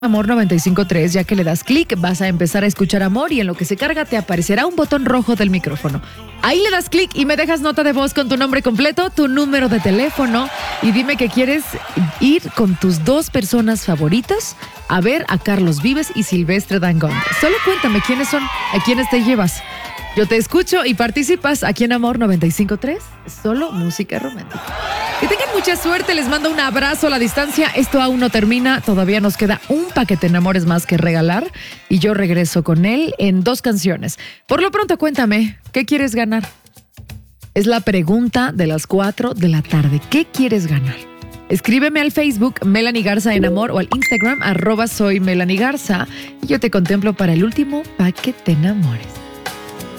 Amor 95.3, ya que le das clic vas a empezar a escuchar Amor y en lo que se carga te aparecerá un botón rojo del micrófono. Ahí le das clic y me dejas nota de voz con tu nombre completo, tu número de teléfono y dime que quieres ir con tus dos personas favoritas a ver a Carlos Vives y Silvestre Dangond. Solo cuéntame quiénes son, a quiénes te llevas. Yo te escucho y participas aquí en Amor 95.3, solo música romántica. Que tengan mucha suerte, les mando un abrazo a la distancia. Esto aún no termina, todavía nos queda un paquete de amores más que regalar y yo regreso con él en 2 canciones. Por lo pronto cuéntame, ¿qué quieres ganar? Es la pregunta de las 4 de la tarde. ¿Qué quieres ganar? Escríbeme al Facebook Melanie Garza en Amor o al Instagram @soy Melanie Garza y yo te contemplo para el último paquete de amores.